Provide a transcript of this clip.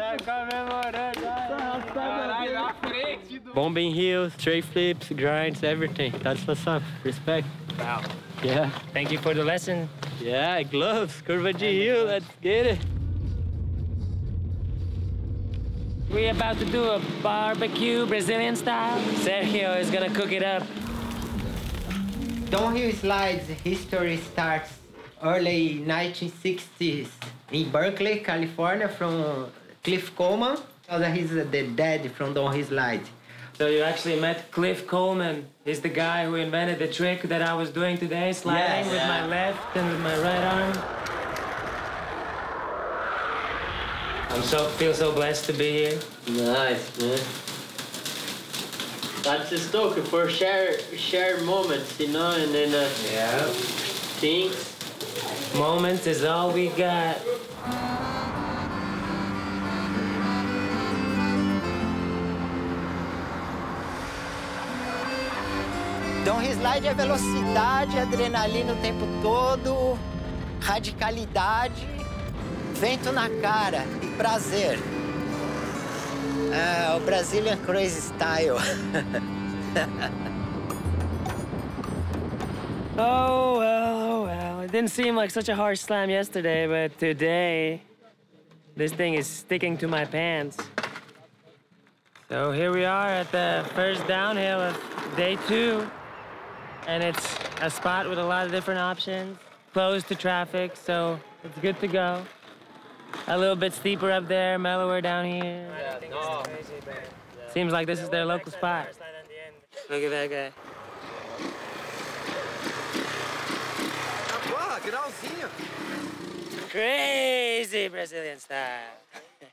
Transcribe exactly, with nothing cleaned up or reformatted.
Bombing heels, straight flips, grinds, everything. That's what's up. Respect. Wow. Yeah. Thank you for the lesson. Yeah, gloves, curva de heel, let's get it. We're about to do a barbecue Brazilian style. Sergio is gonna cook it up. Downhill slides history starts early nineteen sixties in Berkeley, California, from Cliff Coleman. He's the dad from downhill slide. So you actually met Cliff Coleman. He's the guy who invented the trick that I was doing today, sliding Yes. with Yeah. my left and with my right arm. I'm so feel so blessed to be here. Nice, man. That's the stoke for share share moments, you know, and then uh, Yeah. things. Moments is all we got. Downhill slide é velocidade, adrenalina o tempo todo, radicalidade, vento na cara e prazer. É, o Brazilian Crazy Style. Oh, well, oh, well. It didn't seem like such a harsh slam yesterday, but today, this thing is sticking to my pants. So here we are at the first downhill of day two. And it's a spot with a lot of different options, closed to traffic, so it's good to go. A little bit steeper up there, mellower down here. Yeah, no. Seems like this is their local spot. Look at that guy. Porra, grauzinho. Crazy Brazilian style.